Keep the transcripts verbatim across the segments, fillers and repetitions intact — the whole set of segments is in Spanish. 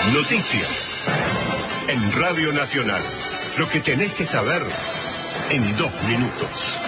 Noticias en Radio Nacional. Lo que tenés que saber en dos minutos.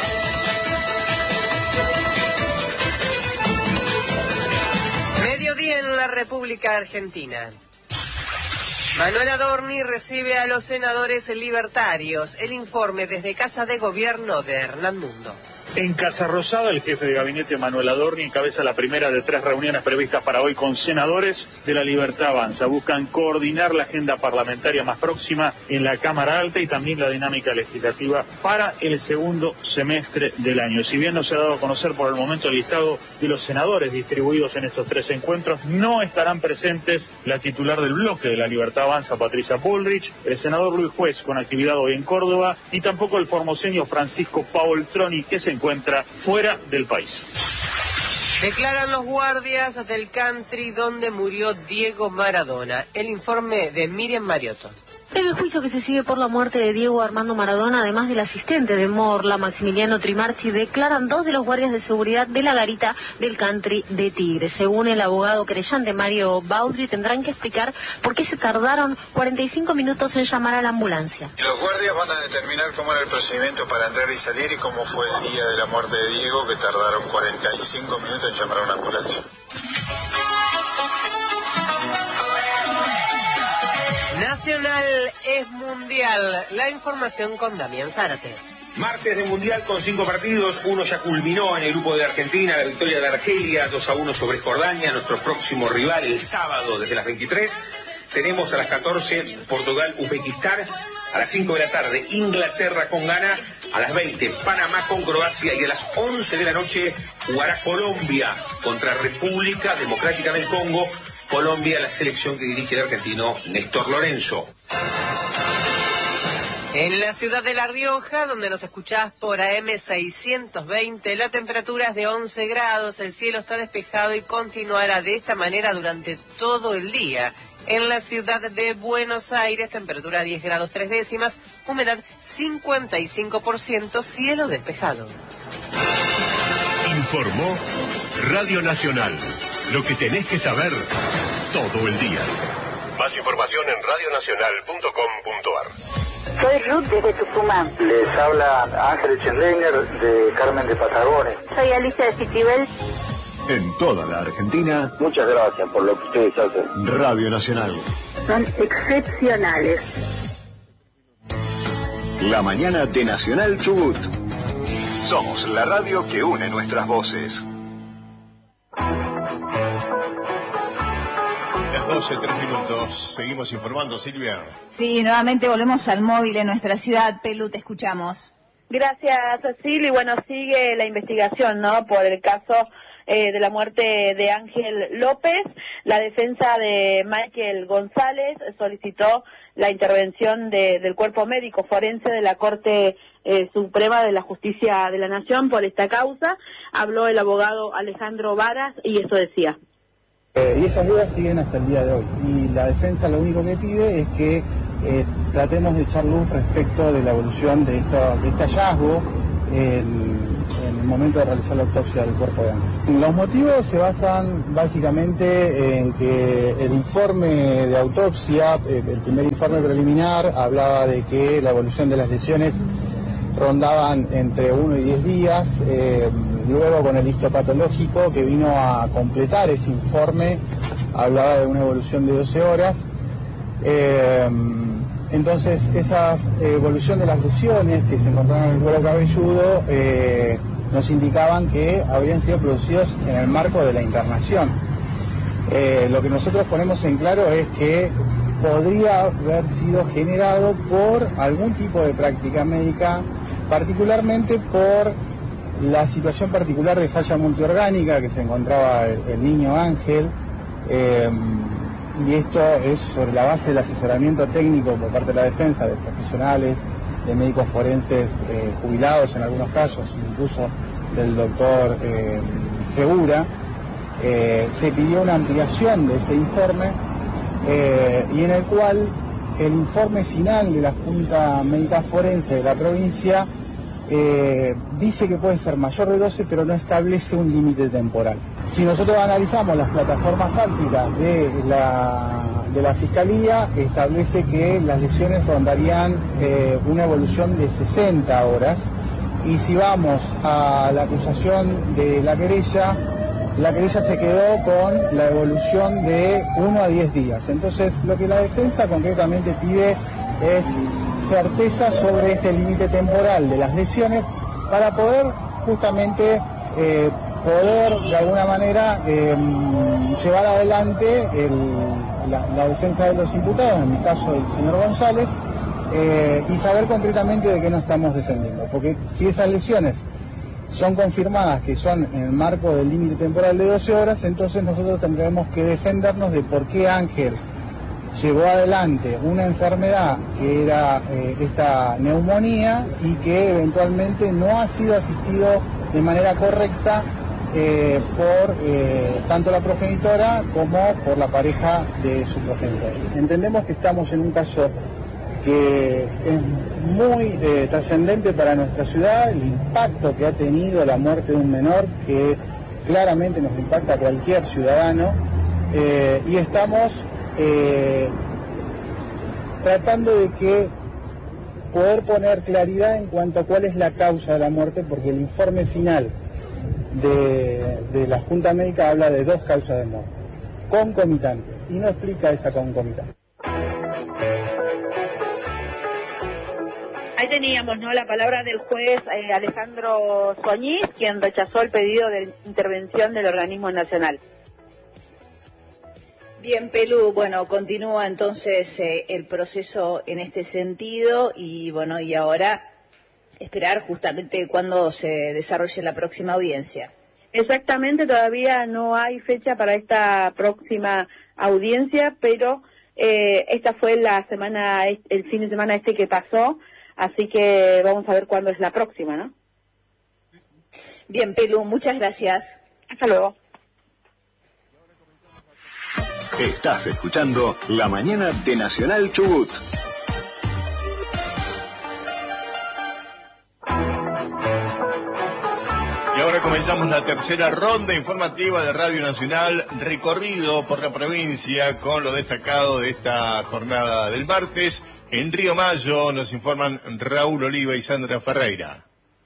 Mediodía en la República Argentina. Manuel Adorni recibe a los senadores libertarios. El informe desde Casa de Gobierno de Hernán Mundo. En Casa Rosada, el jefe de gabinete Manuel Adorni encabeza la primera de tres reuniones previstas para hoy con senadores de La Libertad Avanza. Buscan coordinar la agenda parlamentaria más próxima en la Cámara Alta y también la dinámica legislativa para el segundo semestre del año. Si bien no se ha dado a conocer por el momento el listado de los senadores distribuidos en estos tres encuentros, no estarán presentes la titular del bloque de La Libertad Avanza, Patricia Bullrich, el senador Luis Juez, con actividad hoy en Córdoba, y tampoco el formoseño Francisco Paoltroni, que se encuentra fuera del país. Declaran los guardias del country donde murió Diego Maradona. El informe de Miriam Mariotto. En el juicio que se sigue por la muerte de Diego Armando Maradona, además del asistente de Morla, Maximiliano Trimarchi, declaran dos de los guardias de seguridad de la garita del country de Tigre. Según el abogado querellante Mario Baudry, tendrán que explicar por qué se tardaron cuarenta y cinco minutos en llamar a la ambulancia. Los guardias van a determinar cómo era el procedimiento para entrar y salir y cómo fue el día de la muerte de Diego, que tardaron cuarenta y cinco minutos en llamar a una ambulancia. Nacional es mundial. La información con Damián Zárate. Martes de mundial con cinco partidos. Uno ya culminó en el grupo de Argentina, la victoria de Argelia, dos a uno sobre Jordania, nuestro próximo rival el sábado desde las veintitrés. Tenemos a las catorce Portugal-Uzbekistán, a las cinco de la tarde Inglaterra con Ghana, a las veinte Panamá con Croacia y a las once de la noche jugará Colombia contra República Democrática del Congo. Colombia, la selección que dirige el argentino Néstor Lorenzo. En la ciudad de La Rioja, donde nos escuchás por A M seiscientos veinte, la temperatura es de once grados, el cielo está despejado y continuará de esta manera durante todo el día. En la ciudad de Buenos Aires, temperatura diez grados tres décimas, humedad cincuenta y cinco por ciento, cielo despejado. Informó Radio Nacional. Lo que tenés que saber todo el día. Más información en radionacional punto com punto ar. Soy Ruth desde Tucumán. Les habla Ángel Schenleiner de Carmen de Patagones. Soy Alicia de Citibel. En toda la Argentina. Muchas gracias por lo que ustedes hacen. Radio Nacional. Son excepcionales. La mañana de Nacional Chubut. Somos la radio que une nuestras voces. Las doce, tres minutos. Seguimos informando, Silvia. Sí, nuevamente volvemos al móvil en nuestra ciudad. Pelu, te escuchamos. Gracias, Silvia. Y bueno, sigue la investigación, ¿no?, por el caso eh, de la muerte de Ángel López. La defensa de Michael González solicitó la intervención de, del cuerpo médico forense de la Corte eh, Suprema de la Justicia de la Nación por esta causa. Habló el abogado Alejandro Varas y eso decía. Eh, y esas dudas siguen hasta el día de hoy. Y la defensa lo único que pide es que eh, tratemos de echar luz respecto de la evolución de, esto, de este hallazgo en, en el momento de realizar la autopsia del cuerpo de Ángel. Los motivos se basan básicamente en que el informe de autopsia, eh, el primer informe preliminar, hablaba de que la evolución de las lesiones rondaban entre uno y diez días. Eh, luego con el histopatológico que vino a completar ese informe hablaba de una evolución de doce horas. Eh, entonces esa evolución de las lesiones que se encontraron en el cuero cabelludo eh, nos indicaban que habrían sido producidos en el marco de la internación. Eh, lo que nosotros ponemos en claro es que podría haber sido generado por algún tipo de práctica médica, particularmente por la situación particular de falla multiorgánica que se encontraba el, el niño Ángel, eh, y esto es sobre la base del asesoramiento técnico por parte de la defensa, de profesionales, de médicos forenses eh, jubilados en algunos casos, incluso del doctor eh, Segura. Eh, se pidió una ampliación de ese informe eh, y en el cual el informe final de la Junta Médica Forense de la provincia Eh, dice que puede ser mayor de doce, pero no establece un límite temporal. Si nosotros analizamos las plataformas fácticas de la de la Fiscalía establece que las lesiones rondarían eh, una evolución de sesenta horas, y si vamos a la acusación de la querella, la querella se quedó con la evolución de uno a diez días. Entonces, lo que la defensa concretamente pide es certeza sobre este límite temporal de las lesiones para poder justamente eh, poder de alguna manera eh, llevar adelante el, la, la defensa de los imputados, en mi caso el señor González, eh, y saber concretamente de qué nos estamos defendiendo. Porque si esas lesiones son confirmadas que son en el marco del límite temporal de doce horas, entonces nosotros tendremos que defendernos de por qué Ángel llevó adelante una enfermedad que era eh, esta neumonía y que eventualmente no ha sido asistido de manera correcta eh, por eh, tanto la progenitora como por la pareja de su progenitor. Entendemos que estamos en un caso que es muy eh, trascendente para nuestra ciudad, el impacto que ha tenido la muerte de un menor que claramente nos impacta a cualquier ciudadano, eh, y estamos eh, tratando de que poder poner claridad en cuanto a cuál es la causa de la muerte, porque el informe final de, de la Junta Médica habla de dos causas de muerte concomitantes y no explica esa concomitante. Ahí teníamos, ¿no?, la palabra del juez eh, Alejandro Soañiz, quien rechazó el pedido de intervención del organismo nacional. Bien, Pelu, bueno, continúa entonces eh, el proceso en este sentido y bueno, y ahora esperar justamente cuándo se desarrolle la próxima audiencia. Exactamente, todavía no hay fecha para esta próxima audiencia, pero eh, esta fue la semana, el fin de semana este que pasó, así que vamos a ver cuándo es la próxima, ¿no? Bien, Pelu, muchas gracias. Hasta luego. Estás escuchando La Mañana de Nacional Chubut. Y ahora comenzamos la tercera ronda informativa de Radio Nacional, recorrido por la provincia con lo destacado de esta jornada del martes. En Río Mayo nos informan Raúl Oliva y Sandra Ferreira.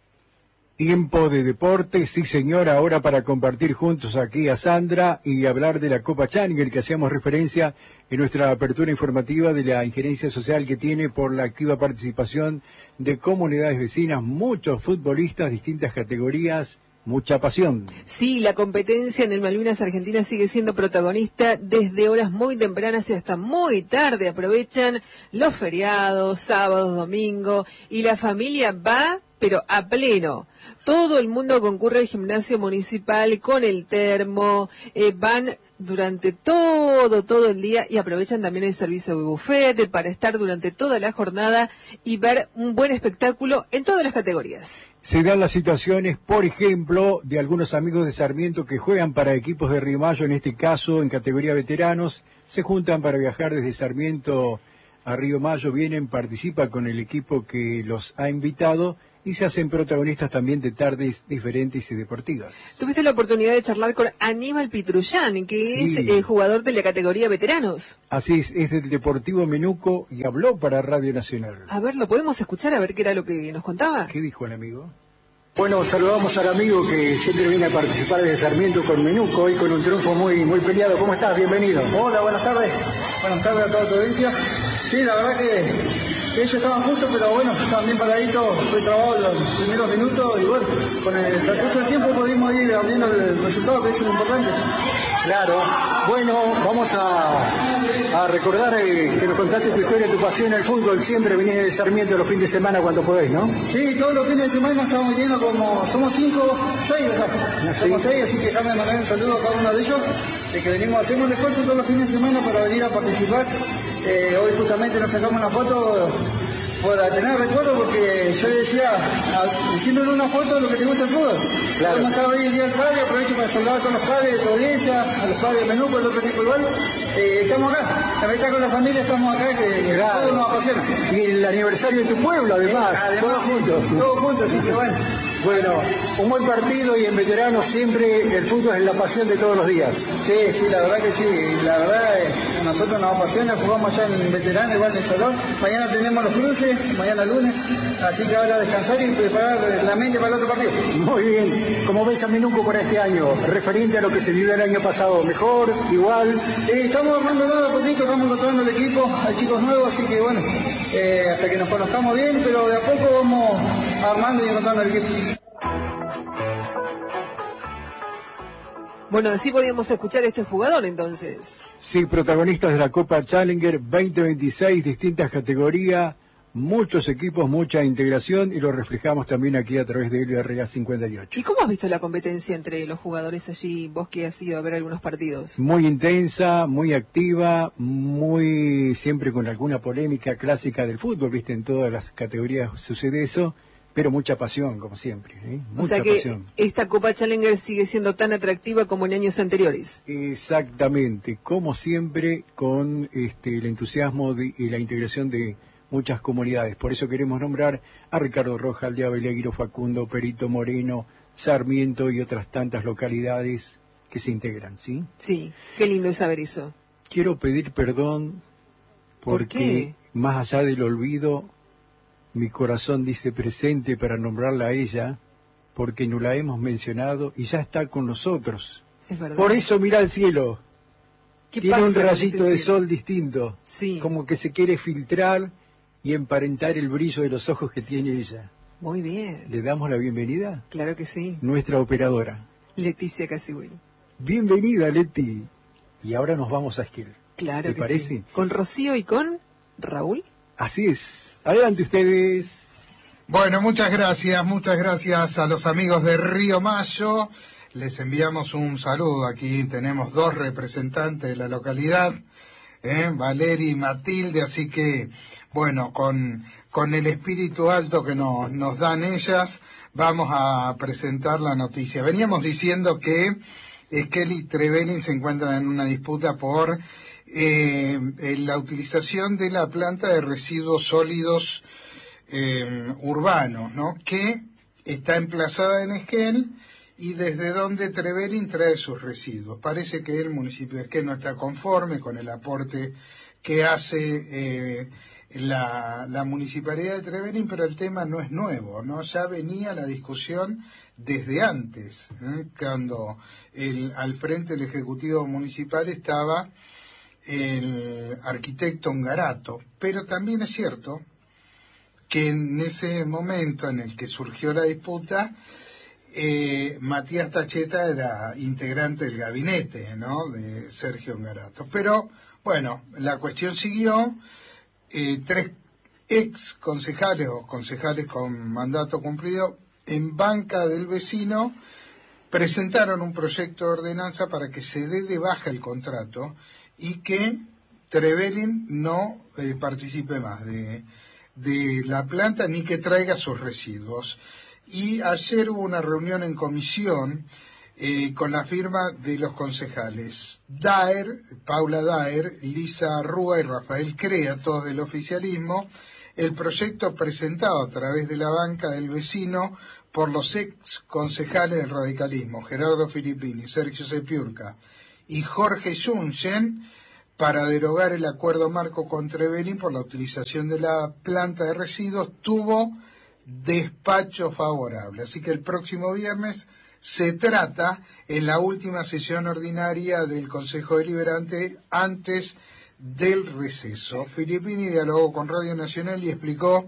Tiempo de deporte, sí señor, ahora para compartir juntos aquí a Sandra y hablar de la Copa Challenger, que hacíamos referencia en nuestra apertura informativa de la injerencia social que tiene por la activa participación de comunidades vecinas, muchos futbolistas, distintas categorías, mucha pasión. Sí, la competencia en el Malvinas Argentina sigue siendo protagonista desde horas muy tempranas y hasta muy tarde. Aprovechan los feriados, sábados, domingo, y la familia va, pero a pleno. Todo el mundo concurre al gimnasio municipal con el termo, eh, van durante todo, todo el día y aprovechan también el servicio de buffet para estar durante toda la jornada y ver un buen espectáculo en todas las categorías. Se dan las situaciones, por ejemplo, de algunos amigos de Sarmiento que juegan para equipos de Río Mayo, en este caso en categoría veteranos, se juntan para viajar desde Sarmiento a Río Mayo, vienen, participan con el equipo que los ha invitado y se hacen protagonistas también de tardes diferentes y deportivas. Tuviste la oportunidad de charlar con Aníbal Pitrullán, que sí. es eh, jugador de la categoría veteranos. Así es, es del Deportivo Menuco y habló para Radio Nacional. A ver, ¿lo podemos escuchar? A ver qué era lo que nos contaba. ¿Qué dijo el amigo? Bueno, saludamos al amigo que siempre viene a participar desde Sarmiento con Menuco, hoy con un triunfo muy muy peleado. ¿Cómo estás? Bienvenido. Hola, buenas tardes. Buenas tardes a toda tu audiencia. Sí, la verdad que ellos estaban justos, pero bueno, estaban bien paraditos, fue trabado los primeros minutos y bueno, con el transcurso del tiempo pudimos ir abriendo el resultado, que es lo importante. Claro, bueno, vamos a, a recordar eh, que nos contaste tu historia, tu pasión en el fútbol, siempre venís de Sarmiento los fines de semana cuando podés, ¿no? Sí, todos los fines de semana estamos llenos como, somos cinco, seis, ¿verdad? ¿Sí? Somos seis, así que déjame mandar un saludo a cada uno de ellos, de que venimos, hacemos el esfuerzo todos los fines de semana para venir a participar. Eh, hoy justamente nos sacamos una foto para tener recuerdo, porque yo le decía, diciéndole una foto de lo que te gusta el fútbol. Claro. Hemos estado hoy el día del padre, aprovecho para saludar a todos los padres de tu audiencia, a los padres de Menuco, el otro equipo igual. Eh, estamos acá, la verdad con la familia estamos acá, que, que claro. Todo nos apasiona. Y el aniversario de tu pueblo, además, eh, además todos juntos. Todos juntos, así que bueno. Bueno, un buen partido y en veteranos siempre el fútbol es la pasión de todos los días. Sí, sí, la verdad que sí, la verdad es nosotros nos apasiona, jugamos allá en veterano, igual en el salón. Mañana tenemos los cruces, mañana lunes, así que ahora descansar y preparar la mente para el otro partido. Muy bien. ¿Cómo ves a Menuco para este año? Referente a lo que se vivió el año pasado, ¿mejor? ¿Igual? Eh, estamos armando nada poquito, estamos encontrando el equipo, hay chicos nuevos, así que bueno, eh, hasta que nos conozcamos bien, pero de a poco vamos armando y encontrando el equipo. Bueno, así podíamos escuchar a este jugador entonces. Sí, protagonistas de la Copa Challenger veinte veintiséis, distintas categorías, muchos equipos, mucha integración y lo reflejamos también aquí a través de L R A cincuenta y ocho. ¿Y cómo has visto la competencia entre los jugadores allí, vos que has ido a ver algunos partidos? Muy intensa, muy activa, muy siempre con alguna polémica clásica del fútbol, viste, en todas las categorías sucede eso. Pero mucha pasión, como siempre, ¿eh? Mucha o sea que pasión. Esta Copa Challenger sigue siendo tan atractiva como en años anteriores. Exactamente, como siempre, con este, el entusiasmo de, y la integración de muchas comunidades. Por eso queremos nombrar a Ricardo Roja, Aldea Beleguiro, Facundo, Perito Moreno, Sarmiento y otras tantas localidades que se integran, ¿sí? Sí, qué lindo es saber eso. Quiero pedir perdón porque, ¿Por qué? Más allá del olvido, mi corazón dice presente para nombrarla a ella, porque no la hemos mencionado y ya está con nosotros. Es verdad. Por eso mira al cielo. ¿Qué Tiene pasa un con rayito este de cielo? sol distinto. Sí. Como que se quiere filtrar y emparentar el brillo de los ojos que tiene ella. Muy bien. ¿Le damos la bienvenida? Claro que sí. Nuestra operadora. Leticia Casigüey. Bienvenida, Leti. Y ahora nos vamos a Esquel. Claro ¿Te que parece? sí. ¿Con Rocío y con Raúl? Así es. Adelante ustedes. Bueno, muchas gracias, muchas gracias a los amigos de Río Mayo. Les enviamos un saludo. Aquí tenemos dos representantes de la localidad, ¿eh? Valeria y Matilde, así que, bueno, con, con el espíritu alto que nos, nos dan ellas, vamos a presentar la noticia. Veníamos diciendo que Esquel y Trevelin se encuentran en una disputa por eh, la utilización de la planta de residuos sólidos Eh, urbanos, ¿no? Que está emplazada en Esquel y desde donde Trevelin trae sus residuos. Parece que el municipio de Esquel no está conforme con el aporte que hace eh, la, la municipalidad de Trevelin, pero el tema no es nuevo, ¿no? Ya venía la discusión desde antes, ¿eh? Cuando el, al frente del Ejecutivo Municipal estaba el arquitecto Ongarato, pero también es cierto que en ese momento en el que surgió la disputa, eh, Matías Tacheta era integrante del gabinete, ¿no?, de Sergio Ongarato. Pero, bueno, la cuestión siguió, eh, tres ex concejales o concejales con mandato cumplido en banca del vecino presentaron un proyecto de ordenanza para que se dé de baja el contrato y que Trevelin no eh, participe más de de la planta ni que traiga sus residuos. Y ayer hubo una reunión en comisión eh, con la firma de los concejales Daer, Paula Daer, Lisa Rúa y Rafael Crea, todos del oficialismo, el proyecto presentado a través de la banca del vecino por los ex concejales del radicalismo, Gerardo Filippini, Sergio Sepiurca y Jorge Junchen, para derogar el acuerdo marco con Trevelin por la utilización de la planta de residuos, tuvo despacho favorable. Así que el próximo viernes se trata en la última sesión ordinaria del Consejo Deliberante antes del receso. Filippini dialogó con Radio Nacional y explicó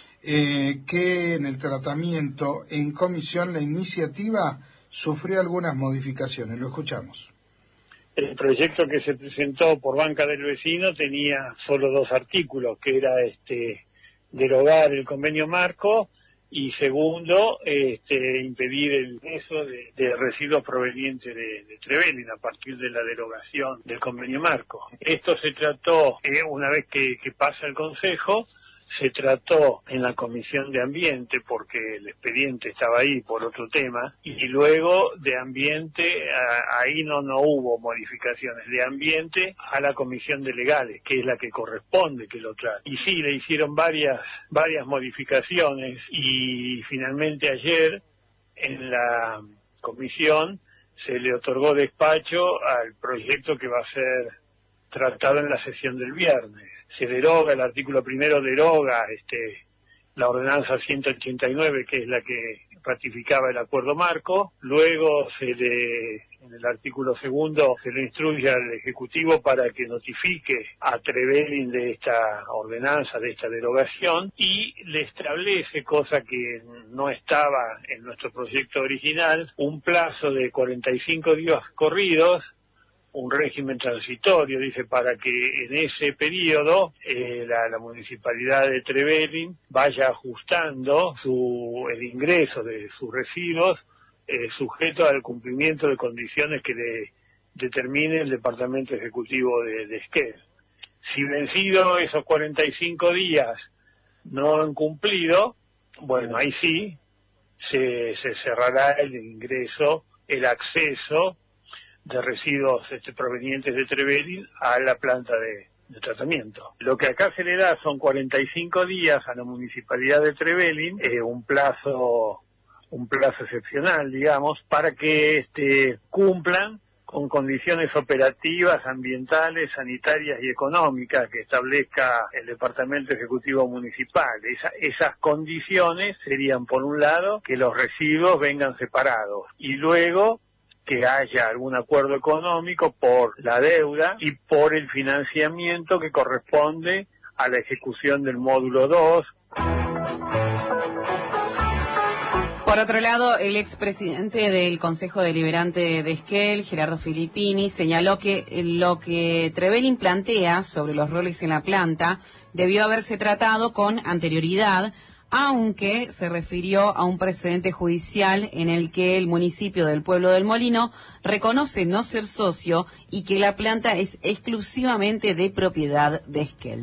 eh, que en el tratamiento en comisión la iniciativa sufrió algunas modificaciones. Lo escuchamos. El proyecto que se presentó por banca del vecino tenía solo dos artículos, que era este derogar el convenio marco y segundo, este, impedir el ingreso de, de residuos provenientes de, de Trevelin a partir de la derogación del convenio marco. Esto se trató, eh, una vez que, que pasa el Consejo, se trató en la Comisión de Ambiente, porque el expediente estaba ahí por otro tema, y luego de Ambiente, a, ahí no, no hubo modificaciones, de Ambiente a la Comisión de Legales, que es la que corresponde que lo trate. Y sí, le hicieron varias, varias modificaciones, y finalmente ayer, en la comisión, se le otorgó despacho al proyecto que va a ser tratado en la sesión del viernes. Se deroga, el artículo primero deroga este, la ordenanza ciento ochenta y nueve, que es la que ratificaba el acuerdo marco. Luego se le, en el artículo segundo, se le instruye al Ejecutivo para que notifique a Trevelin de esta ordenanza, de esta derogación, y le establece, cosa que no estaba en nuestro proyecto original, un plazo de cuarenta y cinco días corridos, un régimen transitorio, dice, para que en ese periodo eh, la, la municipalidad de Trevelin vaya ajustando su, el ingreso de sus residuos eh, sujeto al cumplimiento de condiciones que le determine el Departamento Ejecutivo de, de Esquel. Si vencido esos cuarenta y cinco días no han cumplido, bueno, ahí sí se, se cerrará el ingreso, el acceso de residuos este, provenientes de Trevelin a la planta de, de tratamiento. Lo que acá se le da son cuarenta y cinco días a la municipalidad de Trevelin, eh, un plazo un plazo excepcional, digamos, para que este, cumplan con condiciones operativas, ambientales, sanitarias y económicas que establezca el Departamento Ejecutivo Municipal. Esa, esas condiciones serían, por un lado, que los residuos vengan separados y luego que haya algún acuerdo económico por la deuda y por el financiamiento que corresponde a la ejecución del módulo dos. Por otro lado, el expresidente del Consejo Deliberante de Esquel, Gerardo Filippini, señaló que lo que Trevelin plantea sobre los roles en la planta debió haberse tratado con anterioridad, aunque se refirió a un precedente judicial en el que el municipio del Pueblo del Molino reconoce no ser socio y que la planta es exclusivamente de propiedad de Esquel.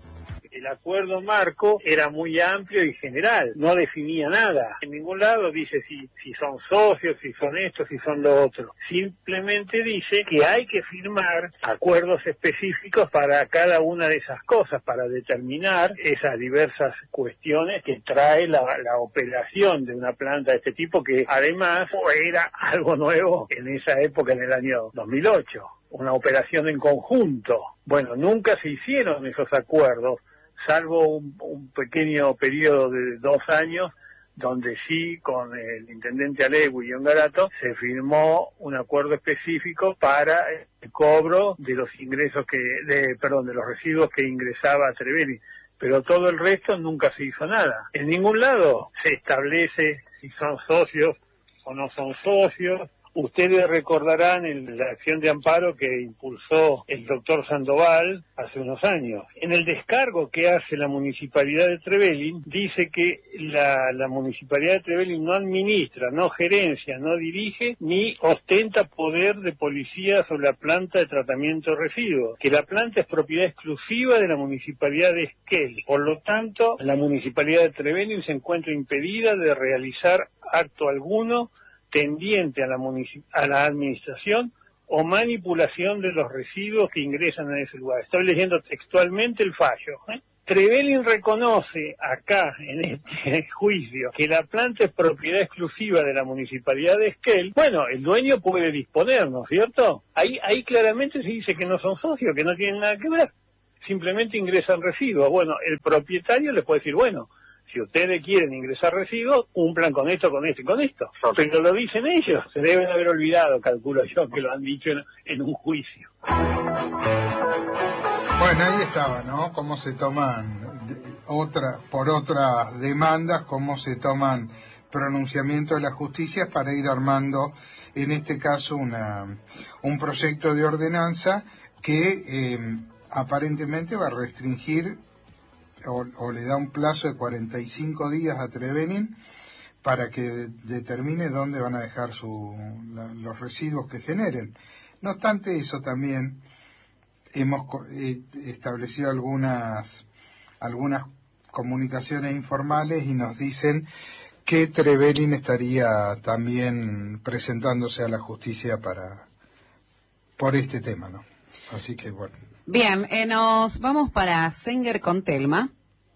El acuerdo marco era muy amplio y general, no definía nada. En ningún lado dice si, si son socios, si son esto, si son lo otro. Simplemente dice que hay que firmar acuerdos específicos para cada una de esas cosas, para determinar esas diversas cuestiones que trae la, la operación de una planta de este tipo, que además era algo nuevo en esa época, en el año dos mil ocho. Una operación en conjunto. Bueno, nunca se hicieron esos acuerdos, salvo un, un pequeño periodo de dos años, donde sí, con el intendente Alegui y Ongarato, se firmó un acuerdo específico para el cobro de los ingresos que, de, perdón, de los residuos que ingresaba a Trevelin. Pero todo el resto nunca se hizo nada. En ningún lado se establece si son socios o no son socios. Ustedes recordarán en la acción de amparo que impulsó el doctor Sandoval hace unos años. En el descargo que hace la Municipalidad de Trevelin, dice que la, la Municipalidad de Trevelin no administra, no gerencia, no dirige, ni ostenta poder de policía sobre la planta de tratamiento de residuos, que la planta es propiedad exclusiva de la Municipalidad de Esquel. Por lo tanto, la Municipalidad de Trevelin se encuentra impedida de realizar acto alguno tendiente a la, a la administración o manipulación de los residuos que ingresan a ese lugar. Estoy leyendo textualmente el fallo. ¿eh? Trevelin reconoce acá, en este juicio, que la planta es propiedad exclusiva de la Municipalidad de Esquel. Bueno, el dueño puede disponer, ¿no es cierto? Ahí, ahí claramente se dice que no son socios, que no tienen nada que ver. Simplemente ingresan residuos. Bueno, el propietario le puede decir, bueno, si ustedes quieren ingresar residuos, cumplan con esto, con esto y con esto. Pero lo dicen ellos. Se deben haber olvidado, calculo yo, que lo han dicho en, en un juicio. Bueno, ahí estaba, ¿no? Cómo se toman otra, por otras demandas, cómo se toman pronunciamientos de la justicia para ir armando, en este caso, una, un proyecto de ordenanza que eh, aparentemente va a restringir O, o le da un plazo de cuarenta y cinco días a Trevelin para que de, determine dónde van a dejar su, la, los residuos que generen. No obstante eso, también hemos eh, establecido algunas algunas comunicaciones informales y nos dicen que Trevelin estaría también presentándose a la justicia para por este tema, ¿no? Así que bueno. Bien, eh, nos vamos para Senguer con Telma.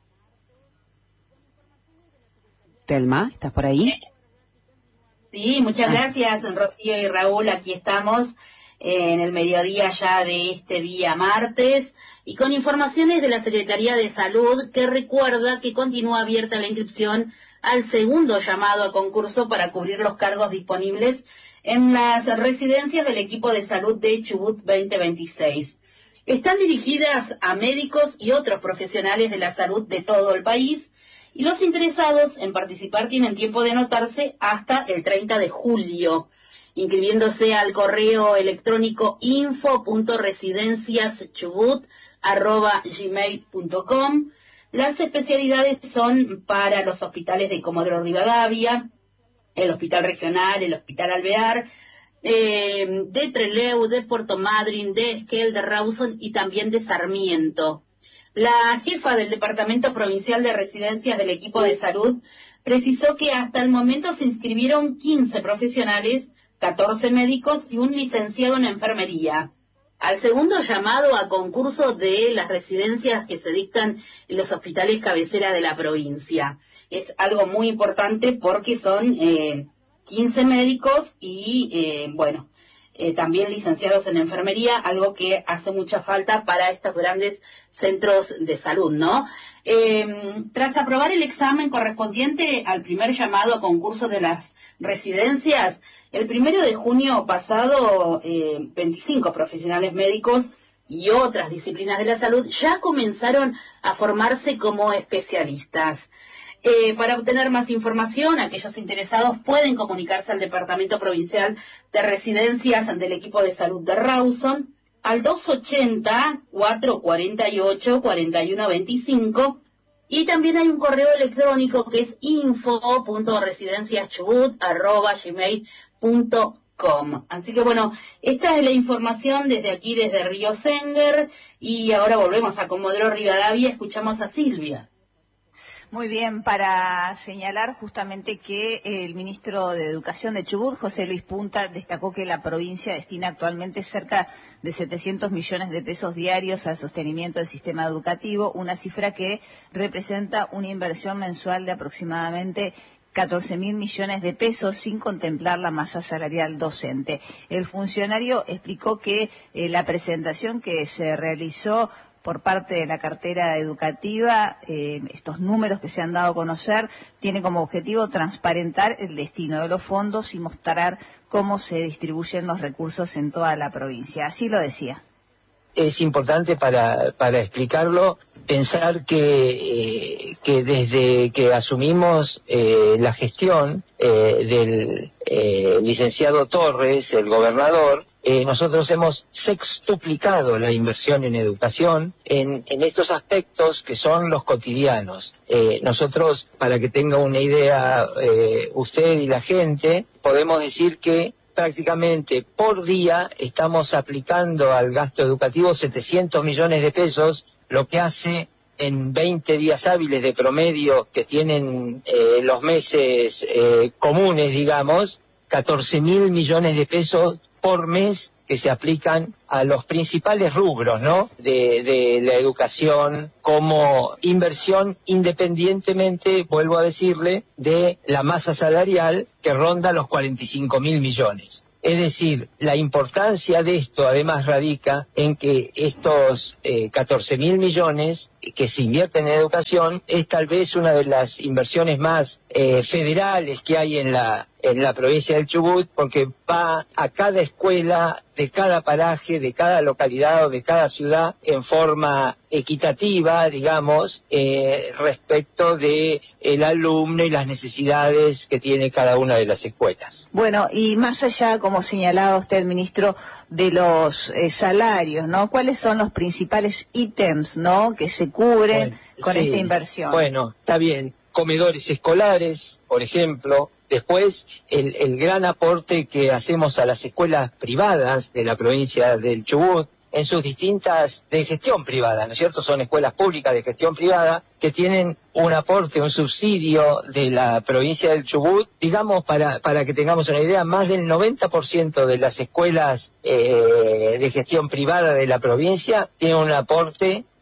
Telma, ¿estás por ahí? Sí, muchas gracias, Rocío y Raúl, aquí estamos. en el mediodía ya de este día martes, y con informaciones de la Secretaría de Salud, que recuerda que continúa abierta la inscripción al segundo llamado a concurso para cubrir los cargos disponibles en las residencias del equipo de salud de Chubut veinte veintiséis. Están dirigidas a médicos y otros profesionales de la salud de todo el país, y los interesados en participar tienen tiempo de anotarse hasta el treinta de julio, inscribiéndose al correo electrónico info punto residencias chubut arroba gmail punto com. Las especialidades son para los hospitales de Comodoro Rivadavia, el Hospital Regional, el Hospital Alvear, eh, de Trelew, de Puerto Madryn, de Esquel, de Rawson y también de Sarmiento. La jefa del Departamento Provincial de Residencias del equipo de salud precisó que hasta el momento se inscribieron quince profesionales, catorce médicos y un licenciado en enfermería. Al segundo llamado a concurso de las residencias que se dictan en los hospitales cabecera de la provincia. Es algo muy importante porque son eh, quince médicos y, eh, bueno, eh, también licenciados en enfermería, algo que hace mucha falta para estos grandes centros de salud, ¿no? Eh, tras aprobar el examen correspondiente al primer llamado a concurso de las residencias, el primero de junio pasado, eh, veinticinco profesionales médicos y otras disciplinas de la salud ya comenzaron a formarse como especialistas. Eh, para obtener más información, aquellos interesados pueden comunicarse al Departamento Provincial de Residencias del equipo de salud de Rawson al dos ochenta, cuatrocientos cuarenta y ocho, cuarenta y uno veinticinco, y también hay un correo electrónico que es info punto residencias chubut arroba gmail punto com. Así que bueno, esta es la información desde aquí, desde Río Senguer, y ahora volvemos a Comodoro Rivadavia, escuchamos a Silvia. Muy bien, para señalar justamente que el ministro de Educación de Chubut, José Luis Punta, destacó que la provincia destina actualmente cerca de setecientos millones de pesos diarios al sostenimiento del sistema educativo, una cifra que representa una inversión mensual de aproximadamente catorce mil millones de pesos sin contemplar la masa salarial docente. El funcionario explicó que eh, la presentación que se realizó por parte de la cartera educativa, eh, estos números que se han dado a conocer, tiene como objetivo transparentar el destino de los fondos y mostrar cómo se distribuyen los recursos en toda la provincia. Así lo decía. Es importante para, para explicarlo, pensar que, eh, que desde que asumimos eh, la gestión eh, del eh, licenciado Torres, el gobernador, Eh, nosotros hemos sextuplicado la inversión en educación en, en estos aspectos que son los cotidianos. Eh, nosotros, para que tenga una idea eh, usted y la gente, podemos decir que prácticamente por día estamos aplicando al gasto educativo setecientos millones de pesos, lo que hace en veinte días hábiles de promedio que tienen eh, los meses eh, comunes, digamos, catorce mil millones de pesos por mes que se aplican a los principales rubros, ¿no?, de, de la educación como inversión, independientemente, vuelvo a decirle, de la masa salarial que ronda los cuarenta y cinco mil millones. Es decir, la importancia de esto además radica en que estos eh, catorce mil millones que se invierten en educación es tal vez una de las inversiones más eh, federales que hay en la en la provincia del Chubut, porque va a cada escuela de cada paraje, de cada localidad o de cada ciudad en forma equitativa, digamos, eh, respecto de el alumno y las necesidades que tiene cada una de las escuelas. Bueno, y más allá, como señalaba usted, ministro, de los eh, salarios, ¿no? ¿Cuáles son los principales ítems, ¿no?, que se cubren bueno, con sí, esta inversión? Bueno, está bien. Comedores escolares, por ejemplo. Después, el, el gran aporte que hacemos a las escuelas privadas de la provincia del Chubut, en sus distintas, de gestión privada, ¿no es cierto? Son escuelas públicas de gestión privada que tienen un aporte, un subsidio de la provincia del Chubut. Digamos, para, para que tengamos una idea, más del noventa por ciento de las escuelas eh, de gestión privada de la provincia tienen un aporte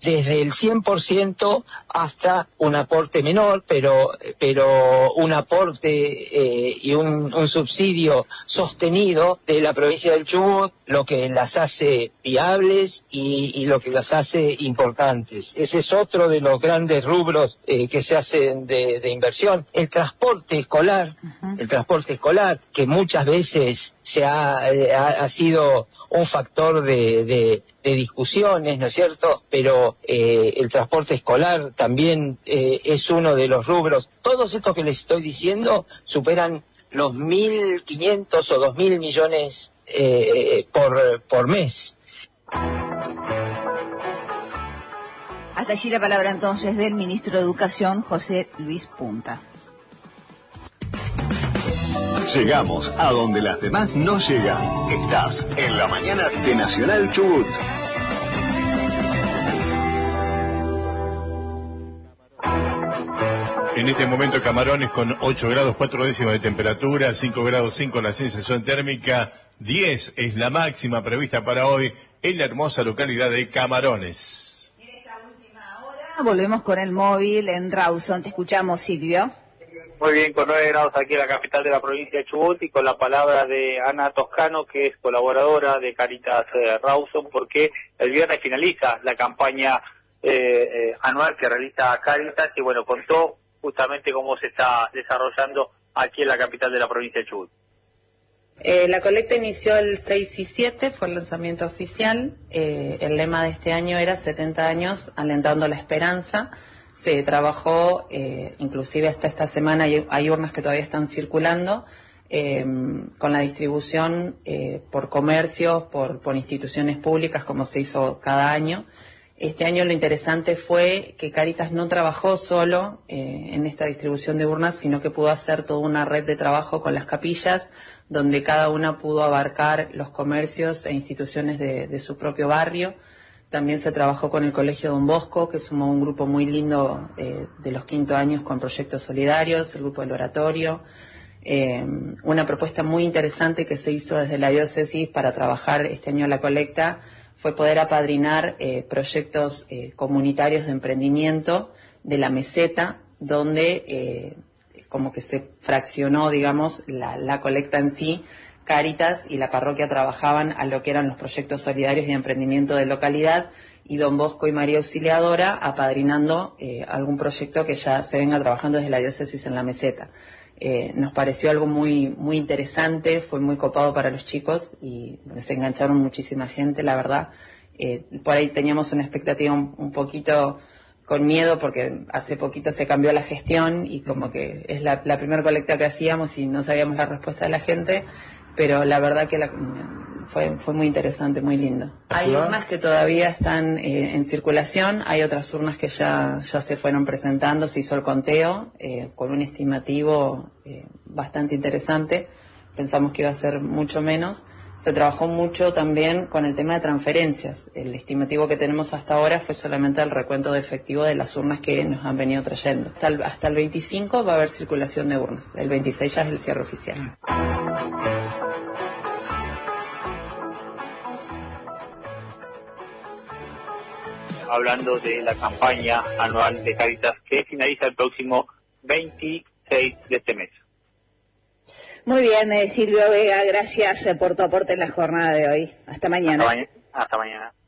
desde el cien por ciento hasta un aporte menor, pero pero un aporte eh, y un, un subsidio sostenido de la provincia del Chubut, lo que las hace viables y, y lo que las hace importantes. Ese es otro de los grandes rubros eh, que se hacen de, de inversión. El transporte escolar, uh-huh. el transporte escolar, que muchas veces se ha, eh, ha, ha sido un factor de, de, de discusiones, ¿no es cierto? Pero eh, el transporte escolar también eh, es uno de los rubros. Todos estos que les estoy diciendo superan los mil quinientos o dos mil millones eh, por, por mes. Hasta allí la palabra entonces del ministro de Educación, José Luis Punta. Llegamos a donde las demás no llegan. Estás en la mañana de Nacional Chubut. En este momento Camarones con ocho grados cuatro décimas de temperatura, cinco grados cinco la sensación térmica, diez es la máxima prevista para hoy en la hermosa localidad de Camarones. En esta última hora volvemos con el móvil en Rawson. Te escuchamos, Silvio. Muy bien, con nueve grados aquí en la capital de la provincia de Chubut y con la palabra de Ana Toscano, que es colaboradora de Caritas eh, Rawson, porque el viernes finaliza la campaña eh, eh, anual que realiza Caritas y bueno, contó justamente cómo se está desarrollando aquí en la capital de la provincia de Chubut. Eh, la colecta inició el seis y siete, fue el lanzamiento oficial. Eh, el lema de este año era setenta años alentando la esperanza. Se trabajó, eh, inclusive hasta esta semana hay, hay urnas que todavía están circulando, eh, con la distribución eh, por comercios, por, por instituciones públicas, como se hizo cada año. Este año lo interesante fue que Caritas no trabajó solo eh, en esta distribución de urnas, sino que pudo hacer toda una red de trabajo con las capillas, donde cada una pudo abarcar los comercios e instituciones de, de su propio barrio. También se trabajó con el Colegio Don Bosco, que sumó un grupo muy lindo eh, de los quinto años con proyectos solidarios, el grupo del oratorio. Eh, una propuesta muy interesante que se hizo desde la diócesis para trabajar este año la colecta fue poder apadrinar eh, proyectos eh, comunitarios de emprendimiento de la meseta, donde eh, como que se fraccionó, digamos, la, la colecta en sí. Caritas y la parroquia trabajaban a lo que eran los proyectos solidarios y de emprendimiento de localidad y Don Bosco y María Auxiliadora apadrinando eh, algún proyecto que ya se venga trabajando desde la diócesis en la meseta. Eh, nos pareció algo muy muy interesante, fue muy copado para los chicos y se engancharon muchísima gente, la verdad. Eh, por ahí teníamos una expectativa un, un poquito con miedo porque hace poquito se cambió la gestión y como que es la, la primera colecta que hacíamos y no sabíamos la respuesta de la gente. Pero la verdad que la, fue fue muy interesante, muy lindo. Hay urnas que todavía están eh, en circulación, hay otras urnas que ya ya se fueron presentando, se hizo el conteo eh, con un estimativo eh, bastante interesante, pensamos que iba a ser mucho menos. Se trabajó mucho también con el tema de transferencias. El estimativo que tenemos hasta ahora fue solamente el recuento de efectivo de las urnas que nos han venido trayendo. Hasta el, hasta el veinticinco va a haber circulación de urnas. El veintiséis ya es el cierre oficial. Hablando de la campaña anual de Caritas que finaliza el próximo veintiséis de este mes. Muy bien, eh, Silvio Vega, gracias eh, por tu aporte en la jornada de hoy. Hasta mañana. Hasta, ma- hasta mañana.